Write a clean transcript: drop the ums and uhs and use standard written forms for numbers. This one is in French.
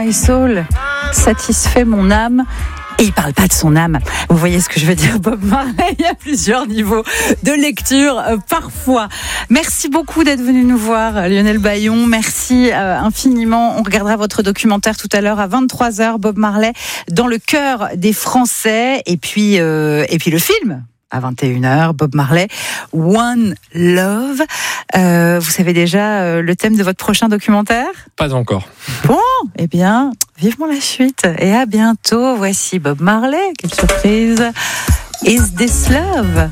My soul satisfait mon âme. Et il parle pas de son âme. Vous voyez ce que je veux dire, Bob Marley. Il y a plusieurs niveaux de lecture parfois. Merci beaucoup d'être venu nous voir, Lionel Bayon. Merci infiniment. On regardera votre documentaire tout à l'heure à 23h, Bob Marley dans le cœur des Français. Et puis le film. À 21h, Bob Marley, One Love. Vous savez déjà le thème de votre prochain documentaire ? Pas encore. Bon, eh bien, vivement la suite. Et à bientôt. Voici Bob Marley. Quelle surprise. Is This Love ?